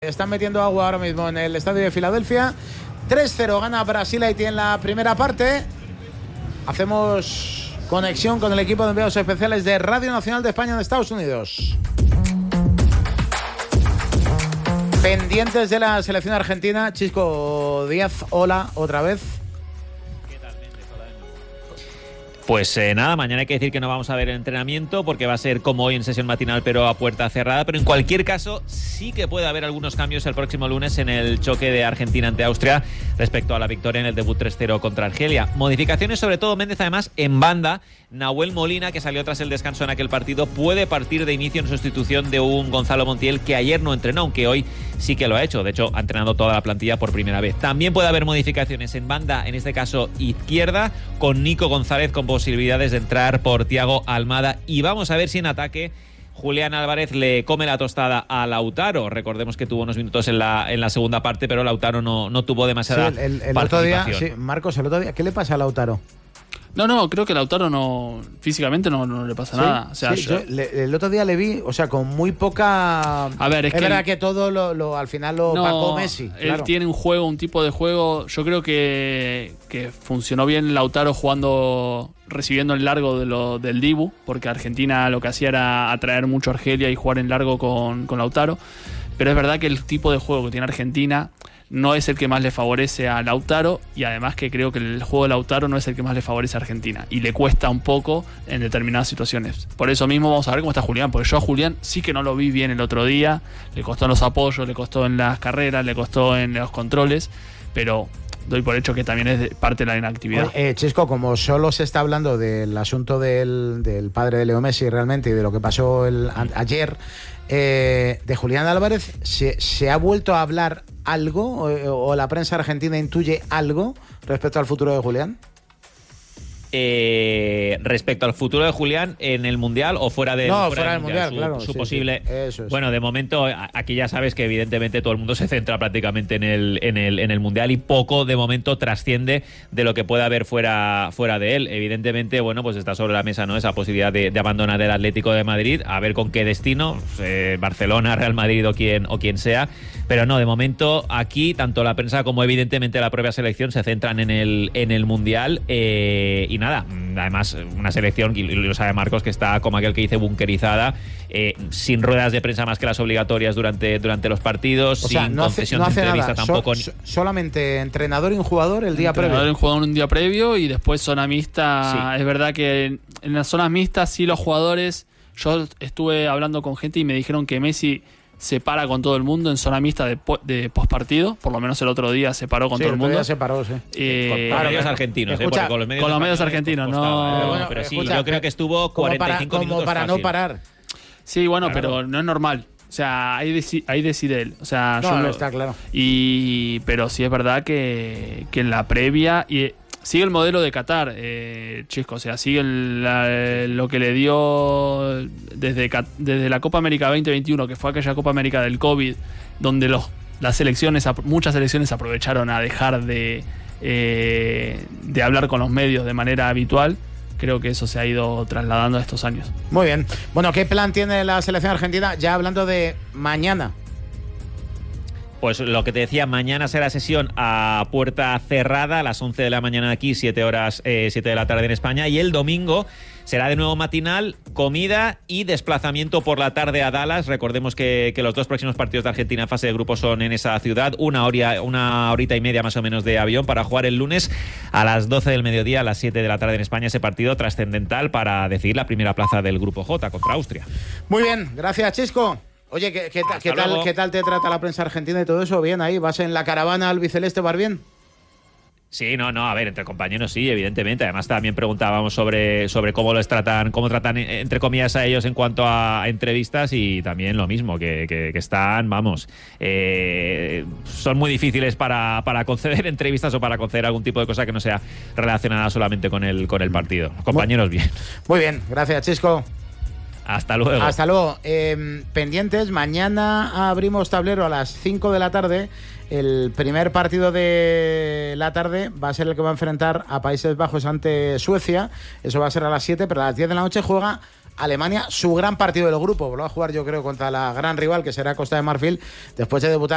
están metiendo agua ahora mismo en el estadio de Filadelfia. 3-0 gana Brasil Haití en la primera parte. Hacemos conexión con el equipo de enviados especiales de Radio Nacional de España en Estados Unidos. Pendientes de la selección argentina. Chisco Díaz, hola, otra vez. Pues nada, mañana hay que decir que no vamos a ver el entrenamiento porque va a ser como hoy en sesión matinal pero a puerta cerrada, pero en cualquier caso sí que puede haber algunos cambios el próximo lunes en el choque de Argentina ante Austria respecto a la victoria en el debut 3-0 contra Argelia. Modificaciones sobre todo, Méndez, además en banda. Nahuel Molina, que salió tras el descanso en aquel partido, puede partir de inicio en sustitución de un Gonzalo Montiel que ayer no entrenó, aunque hoy sí que lo ha hecho. De hecho, ha entrenado toda la plantilla por primera vez. También puede haber modificaciones en banda, en este caso izquierda, con Nico González con posibilidades de entrar por Thiago Almada. Y vamos a ver si en ataque Julián Álvarez le come la tostada a Lautaro. Recordemos que tuvo unos minutos en la segunda parte, pero Lautaro no tuvo demasiada el otro día, sí, Marcos, el otro día, ¿qué le pasa a Lautaro? No, creo que Lautaro no físicamente no le pasa nada. O sea, yo el otro día le vi, o sea, con muy poca. A ver, es que verdad que todo al final lo pagó Messi. Él tiene un tipo de juego. Yo creo que funcionó bien Lautaro recibiendo en largo del Dibu, porque Argentina lo que hacía era atraer mucho a Argelia y jugar en largo con Lautaro. Pero es verdad que el tipo de juego que tiene Argentina no es el que más le favorece a Lautaro, y además que creo que el juego de Lautaro no es el que más le favorece a Argentina y le cuesta un poco en determinadas situaciones. Por eso mismo vamos a ver cómo está Julián, porque yo a Julián sí que no lo vi bien el otro día. Le costó en los apoyos, le costó en las carreras, le costó en los controles, pero doy por hecho que también es parte de la inactividad. Chisco, como solo se está hablando del asunto del padre de Leo Messi realmente y de lo que pasó ayer, de Julián Álvarez, ¿se ha vuelto a hablar algo o la prensa argentina intuye algo respecto al futuro de Julián? Respecto al futuro de Julián en el Mundial o fuera del Mundial, claro. Su posible. Sí, eso es. Bueno, de momento, aquí ya sabes que evidentemente todo el mundo se centra prácticamente en el Mundial y poco de momento trasciende de lo que pueda haber fuera de él. Evidentemente, bueno, pues está sobre la mesa, ¿no?, esa posibilidad de abandonar el Atlético de Madrid, a ver con qué destino, Barcelona, Real Madrid o quien sea. Pero no, de momento aquí tanto la prensa como evidentemente la propia selección se centran en el Mundial y nada, además una selección, y lo sabe Marcos, que está como aquel que dice bunkerizada, sin ruedas de prensa más que las obligatorias durante los partidos, o sea, sin no concesión hace de entrevista nada. tampoco. Solamente entrenador y un jugador el día previo. Entrenador y un jugador un día previo y después zona mixta. Sí. Es verdad que en las zonas mixtas sí los jugadores, yo estuve hablando con gente y me dijeron que Messi se para con todo el mundo en zona mixta de postpartido, por lo menos el otro día se paró con todo el mundo. Sí, se paró, sí. Con medios argentinos, escucha, con los medios argentinos, no. Pero sí, yo creo que estuvo 45 minutos para fácil. No parar. Sí, bueno, claro. Pero no es normal. O sea, ahí decide él. O sea, está claro. Pero sí es verdad que en la previa sigue el modelo de Qatar, Chisco. O sea, sigue lo que le dio desde la Copa América 2021, que fue aquella Copa América del COVID, donde muchas selecciones aprovecharon a dejar de hablar con los medios de manera habitual. Creo que eso se ha ido trasladando a estos años. Muy bien. Bueno, ¿qué plan tiene la selección argentina? Ya hablando de mañana. Pues lo que te decía, mañana será sesión a puerta cerrada a las 11 de la mañana aquí, 7 de la tarde en España, y el domingo será de nuevo matinal, comida y desplazamiento por la tarde a Dallas. Recordemos que los dos próximos partidos de Argentina en fase de grupos son en esa ciudad, una horita y media más o menos de avión para jugar el lunes a las 12 del mediodía, a las 7 de la tarde en España, ese partido trascendental para decidir la primera plaza del grupo J contra Austria. Muy bien, gracias, Chisco. Oye, ¿qué tal te trata la prensa argentina y todo eso? ¿Bien ahí? ¿Vas en la caravana albiceleste, vas bien? Sí, no, a ver, entre compañeros sí, evidentemente. Además también preguntábamos sobre cómo tratan entre comillas a ellos en cuanto a entrevistas, y también lo mismo, que están, son muy difíciles para conceder entrevistas o para conceder algún tipo de cosa que no sea relacionada solamente con el partido. Compañeros, bien. Muy bien, gracias, Chisco. Hasta luego. Hasta luego. Pendientes, mañana abrimos tablero a las 5 de la tarde. El primer partido de la tarde va a ser el que va a enfrentar a Países Bajos ante Suecia. Eso va a ser a las 7, pero a las 10 de la noche juega Alemania, su gran partido del grupo. Lo va a jugar, yo creo, contra la gran rival que será Costa de Marfil, después de debutar